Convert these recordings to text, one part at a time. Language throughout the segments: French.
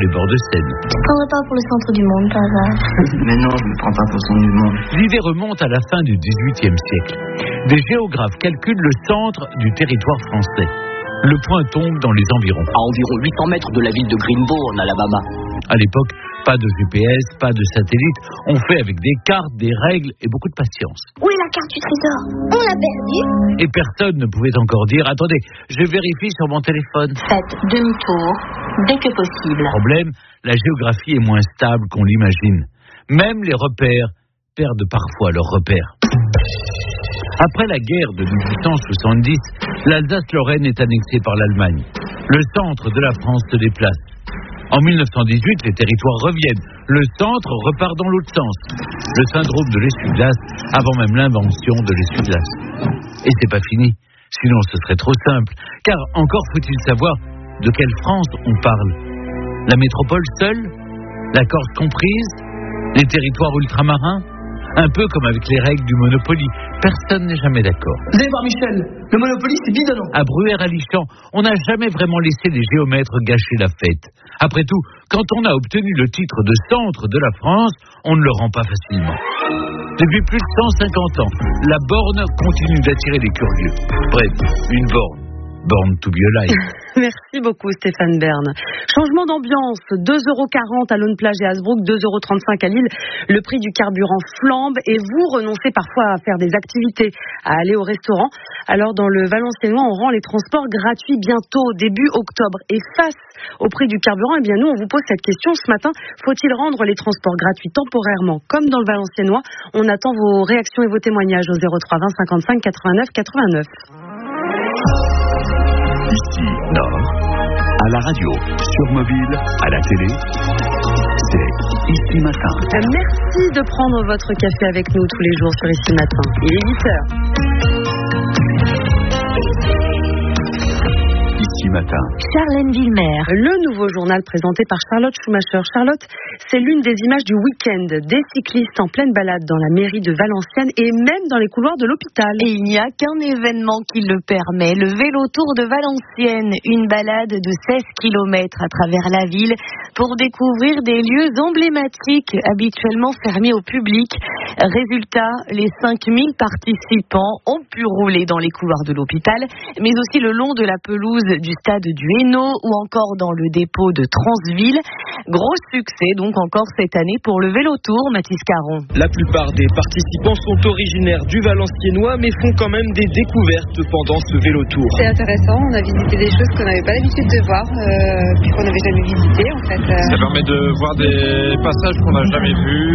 les bords de Seine. Tu ne prendrais pas pour le centre du monde, par hasard? Mais non, je ne me prends pas pour le centre du monde. L'idée remonte à la fin du XVIIIe siècle. Des géographes calculent le centre du territoire français. Le point tombe dans les environs. À environ 800 mètres de la ville de Greenbow, en Alabama. À l'époque, pas de GPS, pas de satellite. On fait avec des cartes, des règles et beaucoup de patience. Où est la carte du trésor? On l'a perdue. Et personne ne pouvait encore dire « Attendez, je vérifie sur mon téléphone ». Faites demi-tour dès que possible. Problème, la géographie est moins stable qu'on l'imagine. Même les repères perdent parfois leurs repères. Après la guerre de 1870, l'Alsace-Lorraine est annexée par l'Allemagne. Le centre de la France se déplace. En 1918, les territoires reviennent. Le centre repart dans l'autre sens. Le syndrome de l'essuie-glace avant même l'invention de l'essuie-glace. Et c'est pas fini. Sinon, ce serait trop simple. Car encore faut-il savoir de quelle France on parle. La métropole seule? La Corse comprise? Les territoires ultramarins? Un peu comme avec les règles du Monopoly. Personne n'est jamais d'accord. Vous allez voir Michel, le Monopoly c'est bidonnant. À Bruyères-à-Lichamps, on n'a jamais vraiment laissé les géomètres gâcher la fête. Après tout, quand on a obtenu le titre de centre de la France, on ne le rend pas facilement. Depuis plus de 150 ans, la borne continue d'attirer les curieux. Bref, une borne. Born to be alive. Merci beaucoup Stéphane Bern. Changement d'ambiance, 2,40 € à Laune-Plage et Hasbrook, 2,35 € à Lille. Le prix du carburant flambe et vous renoncez parfois à faire des activités, à aller au restaurant. Alors dans le Valenciennois, on rend les transports gratuits bientôt, début octobre. Et face au prix du carburant, eh bien nous on vous pose cette question ce matin. Faut-il rendre les transports gratuits temporairement comme dans le Valenciennois? On attend vos réactions et vos témoignages au 03 20 55 89 89. Ici, Nord, à la radio, sur mobile, à la télé, c'est Ici Matin. Merci de prendre votre café avec nous tous les jours sur Ici Matin. Il est 8h. Ici Matin. Charlène Villemer, le nouveau journal présenté par Charlotte Schumacher. Charlotte, c'est l'une des images du week-end des cyclistes en pleine balade dans la mairie de Valenciennes et même dans les couloirs de l'hôpital. Et il n'y a qu'un événement qui le permet, le vélo tour de Valenciennes, une balade de 16 km à travers la ville pour découvrir des lieux emblématiques habituellement fermés au public. Résultat, les 5000 participants ont pu rouler dans les couloirs de l'hôpital, mais aussi le long de la pelouse du stade du Hainaut ou encore dans le dépôt de Transville. Gros succès donc encore cette année pour le vélo tour, Mathis Caron. La plupart des participants sont originaires du Valenciennois mais font quand même des découvertes pendant ce vélo tour. C'est intéressant, on a visité des choses qu'on n'avait pas l'habitude de voir, puis qu'on n'avait jamais visitées en fait. Ça permet de voir des passages qu'on n'a jamais vus,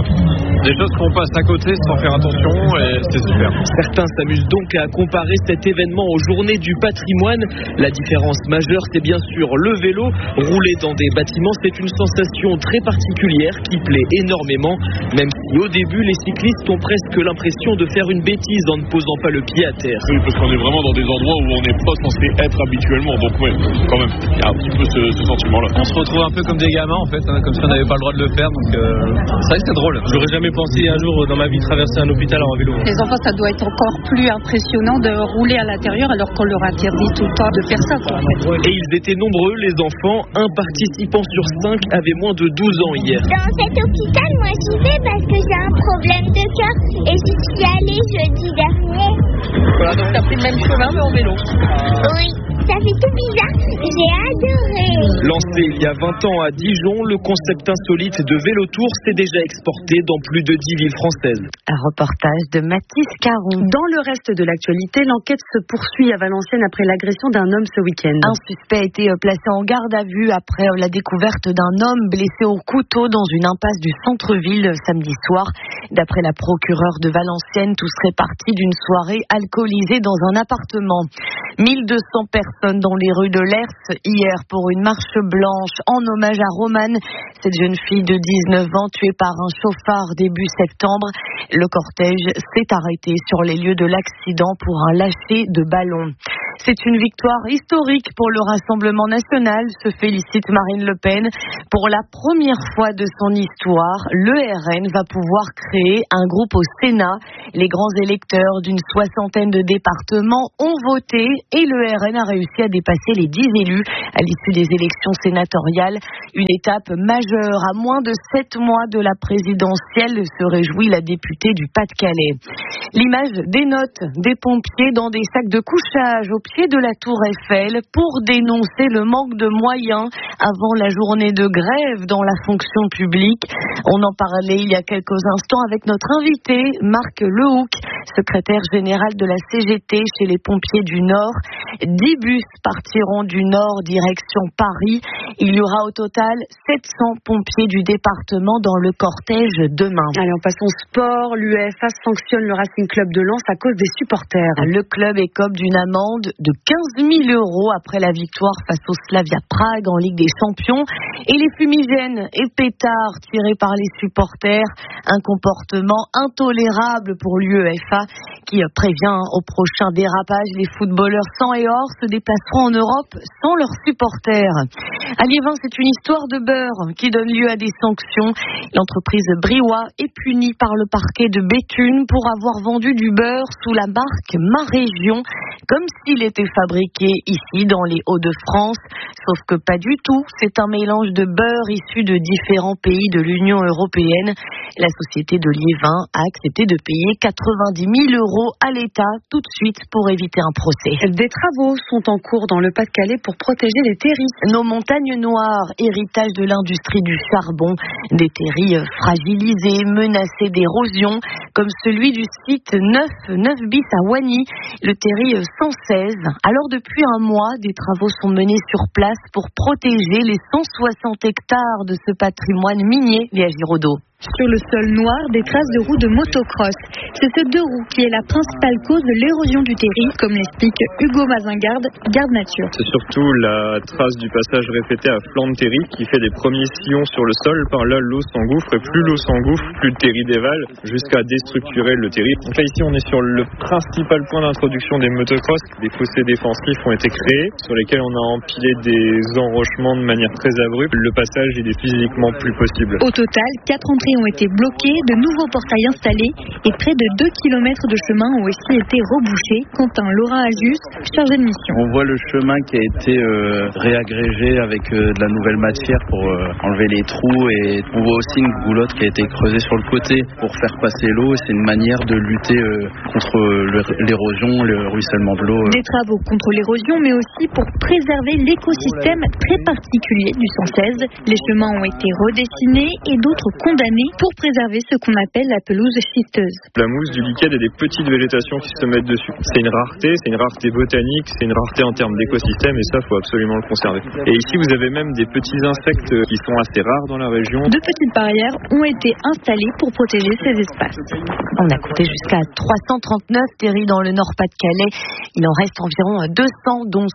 des choses qu'on passe à côté sans faire attention et c'est super. Certains s'amusent donc à comparer cet événement aux journées du patrimoine. La différence majeure, c'est bien sûr le vélo. Rouler dans des bâtiments, c'est une sensation très particulière qui plaît énormément, même si au début, les cyclistes ont presque l'impression de faire une bêtise en ne posant pas le pied à terre. Oui, parce qu'on est vraiment dans des endroits où on n'est pas censé être habituellement, donc oui, quand même, il y a un petit peu ce sentiment-là. On se retrouve un peu comme des gamins en fait, comme si on n'avait pas le droit de le faire, donc c'est vrai que c'est drôle. J'aurais jamais pensé un jour dans ma vie traverser un hôpital en vélo. Les enfants, ça doit être encore plus impressionnant de rouler à l'intérieur alors qu'on leur interdit tout le temps de faire ça. En fait. Et ils étaient nombreux, les enfants. Un participant sur 5 avait moins de 12 ans hier. Dans cet hôpital, moi j'y vais parce que j'ai un problème de cœur et j'y suis allée jeudi dernier. Voilà, donc t'as pris le même chemin mais en vélo. Oui, ça fait tout bizarre, j'ai adoré. Lancé il y a 20 ans à Dijon, le concept insolite de vélo tour s'est déjà exporté dans plus de 10 villes françaises. Un reportage de Mathis Caron. Dans le reste de l'actualité, l'enquête se poursuit à Valenciennes après l'agression d'un homme ce week-end. Un suspect a été placé en garde à vue après la découverte d'un homme blessé au couteau dans une impasse du centre-ville samedi soir. D'après la procureure de Valenciennes, tout serait parti d'une soirée alcoolisée dans un appartement. 1200 personnes dans les rues de Lers hier pour une marche blanche en hommage à Romane, cette jeune fille de 19 ans tuée par un chauffard début septembre. Le cortège s'est arrêté sur les lieux de l'accident pour un lâcher de ballon. C'est une victoire historique pour le Rassemblement national, se félicite Marine Le Pen. Pour la première fois de son histoire, le RN va pouvoir créer un groupe au Sénat. Les grands électeurs d'une 60aine de départements ont voté et le RN a réussi à dépasser les 10 élus à l'issue des élections sénatoriales. Une étape majeure à moins de 7 mois de la présidentielle, se réjouit la députée du Pas-de-Calais. L'image dénote des pompiers dans des sacs de couchage au pied de la Tour Eiffel pour dénoncer le manque de moyens avant la journée de grève dans la fonction publique. On en parlait il y a quelques instants avec notre invité, Marc Lehoucq, secrétaire général de la CGT chez les pompiers du Nord. 10 bus partiront du Nord direction Paris. Il y aura au total 700 pompiers du département dans le cortège demain. Allez, en passant au sport, l'UEFA sanctionne le Racing Club de Lens à cause des supporters. Le club écope d'une amende de 15 000 € après la victoire face au Slavia Prague en Ligue des Champions. Et les fumigènes et pétards tirés par les supporters, un comportement intolérable pour l'UEFA qui prévient au prochain dérapage. Les footballeurs sang et or se déplaceront en Europe sans leurs supporters. À Liévin, c'est une histoire de beurre qui donne lieu à des sanctions. L'entreprise Briouat est punie par le parquet de Béthune pour avoir vendu du beurre sous la marque Ma Région, comme s'il était fabriqué ici dans les Hauts-de-France. Sauf que pas du tout. C'est un mélange de beurre issu de différents pays de l'Union européenne. La société de Liévin a accepté de payer 90 000 € à l'État tout de suite pour éviter un procès. Des travaux sont en cours dans le Pas-de-Calais pour protéger les terris. Nos montagnes noires, héritage de l'industrie du charbon, des terris fragilisés, menacés d'érosion, comme celui du site 9 bis à Wagny, le terri 116. Alors depuis un mois, des travaux sont menés sur place pour protéger les 160 hectares de ce patrimoine minier, Léa Giraudot. Sur le sol noir, des traces de roues de motocross. C'est ce 2 roues qui est la principale cause de l'érosion du terri, comme l'explique Hugo Mazingarde, garde nature. C'est surtout la trace du passage répété à flanc de terri qui fait des premiers sillons sur le sol. Par là, l'eau s'engouffre et plus l'eau s'engouffre, plus le terri dévale jusqu'à déstructurer le terri. Donc là, ici, on est sur le principal point d'introduction des motocross. Des fossés défensifs ont été créés sur lesquels on a empilé des enrochements de manière très abrupte. Le passage, il est physiquement plus possible. Au total, 4 entrées ont été bloqués, de nouveaux portails installés et près de 2 km de chemin ont aussi été rebouchés. Quentin Laura Ajus, chargé de mission. On voit le chemin qui a été réagrégé avec de la nouvelle matière pour enlever les trous, et on voit aussi une goulotte qui a été creusée sur le côté pour faire passer l'eau. C'est une manière de lutter contre l'érosion, le ruissellement de l'eau. Des travaux contre l'érosion, mais aussi pour préserver l'écosystème très particulier du 116. Les chemins ont été redessinés et d'autres condamnés pour préserver ce qu'on appelle la pelouse schisteuse. La mousse, du liquide et des petites végétations qui se mettent dessus. C'est une rareté botanique, c'est une rareté en termes d'écosystème, et ça, il faut absolument le conserver. Et ici, vous avez même des petits insectes qui sont assez rares dans la région. De petites barrières ont été installées pour protéger ces espaces. On a compté jusqu'à 339 terris dans le Nord-Pas-de-Calais. Il en reste environ 200, dont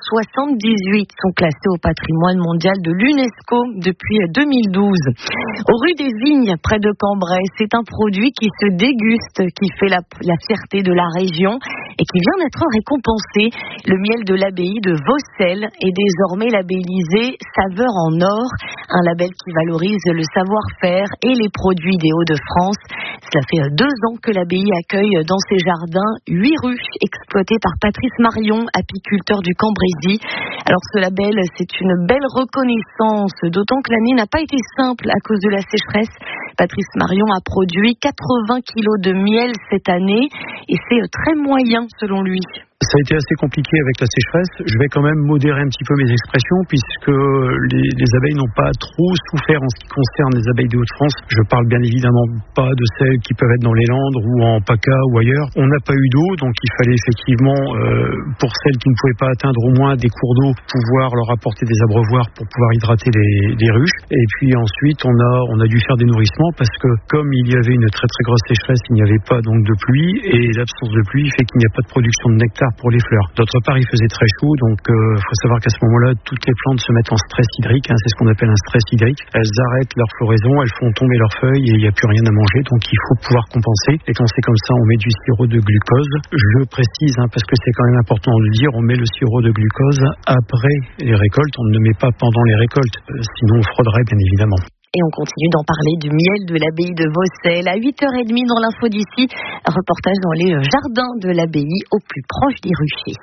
78 sont classés au patrimoine mondial de l'UNESCO depuis 2012. Aux rues des Vignes, près de Cambrai, c'est un produit qui se déguste, qui fait la fierté de la région et qui vient d'être récompensé. Le miel de l'abbaye de Vaucelles est désormais labellisé Saveur en Or, un label qui valorise le savoir-faire et les produits des Hauts-de-France. Cela fait 2 ans que l'abbaye accueille dans ses jardins 8 ruches exploitées par Patrice Marion, apiculteur du Cambrésis. Alors ce label, c'est une belle reconnaissance, d'autant que l'année n'a pas été simple à cause de la sécheresse. Patrice Marion a produit 80 kilos de miel cette année et c'est très moyen selon lui. Ça a été assez compliqué avec la sécheresse. Je vais quand même modérer un petit peu mes expressions puisque les abeilles n'ont pas trop souffert en ce qui concerne les abeilles des Hauts-de-France. Je parle bien évidemment pas de celles qui peuvent être dans les Landes ou en PACA ou ailleurs. On n'a pas eu d'eau, donc il fallait effectivement, pour celles qui ne pouvaient pas atteindre au moins des cours d'eau, pouvoir leur apporter des abreuvoirs pour pouvoir hydrater les ruches. Et puis ensuite, on a dû faire des nourrissements parce que comme il y avait une très très grosse sécheresse, il n'y avait pas donc de pluie et l'absence de pluie fait qu'il n'y a pas de production de nectar pour les fleurs. D'autre part, il faisait très chaud, donc faut savoir qu'à ce moment-là, toutes les plantes se mettent en stress hydrique, c'est ce qu'on appelle un stress hydrique. Elles arrêtent leur floraison, elles font tomber leurs feuilles et il n'y a plus rien à manger, donc il faut pouvoir compenser. Et quand c'est comme ça, on met du sirop de glucose. Je précise, parce que c'est quand même important de le dire, on met le sirop de glucose après les récoltes, on ne le met pas pendant les récoltes, sinon on frauderait bien évidemment. Et on continue d'en parler du miel de l'abbaye de Vaucelles à 8h30 dans l'info d'ici. Reportage dans les jardins de l'abbaye au plus proche des ruchers.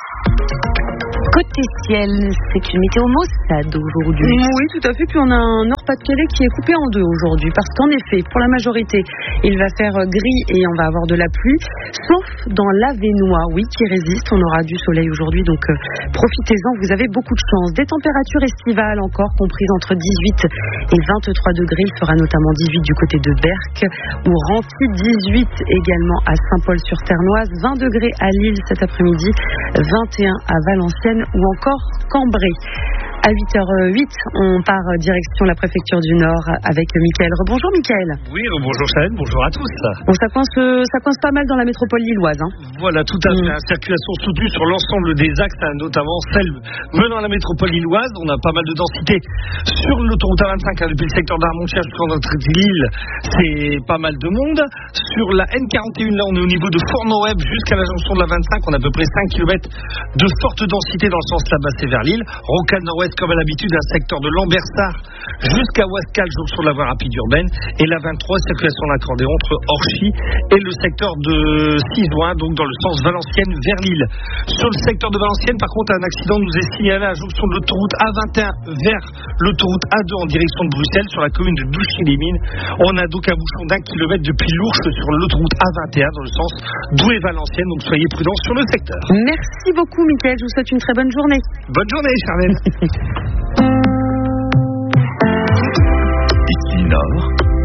Côté ciel, c'est une météo maussade aujourd'hui. Oui, tout à fait. Puis on a un Nord-Pas-de-Calais qui est coupé en deux aujourd'hui. Parce qu'en effet, pour la majorité, il va faire gris et on va avoir de la pluie. Sauf dans l'Avesnois, oui, qui résiste. On aura du soleil aujourd'hui, donc profitez-en. Vous avez beaucoup de chance. Des températures estivales encore, comprises entre 18 et 23 degrés. Il fera notamment 18 du côté de Berck ou Renty, 18 également à Saint-Paul-sur-Ternoise, 20 degrés à Lille cet après-midi, 21 à Valenciennes ou encore Cambrai. À 8h08, on part direction la préfecture du Nord avec Mickaël. Bonjour Mickaël. Oui, bonjour Chanel, bonjour à tous. Bon, ça coince pas mal dans la métropole lilloise. Voilà, tout à fait. Circulation soutenue sur l'ensemble des axes, notamment celle menant à la métropole lilloise. On a pas mal de densité sur l'autoroute A25, depuis le secteur d'Armontière jusqu'en entrée de Lille. C'est pas mal de monde. Sur la N41, là, on est au niveau de Fourneau-Web jusqu'à la jonction de la 25. On a à peu près 5 km de forte densité dans le sens là-bas, c'est vers Lille. Rocade Nord-Ouest, comme à l'habitude, un secteur de Lambersart jusqu'à Ouascal, jonction de la voie rapide urbaine. Et la 23, circulation d'accordéon entre Orchy et le secteur de Cizoin, donc dans le sens Valenciennes vers Lille. Sur le secteur de Valenciennes, par contre, un accident nous est signalé à la jonction de l'autoroute A21 vers l'autoroute A2 en direction de Bruxelles, sur la commune de Douchy-les-Mines. On a donc un bouchon d'1 kilomètre depuis Lourches sur l'autoroute A21 dans le sens Douai-Valenciennes, donc soyez prudents sur le secteur. Merci beaucoup Mickaël, je vous souhaite une très bonne journée. Bonne journée Charlène. Ici Nord.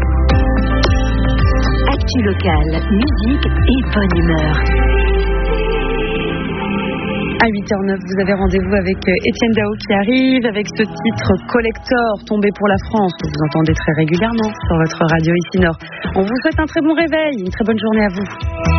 Actu locale, musique et bonne humeur. À 8h09, vous avez rendez-vous avec Étienne Dao qui arrive avec ce titre Collector, tombé pour la France, que vous entendez très régulièrement sur votre radio ici Nord. On vous souhaite un très bon réveil, une très bonne journée à vous.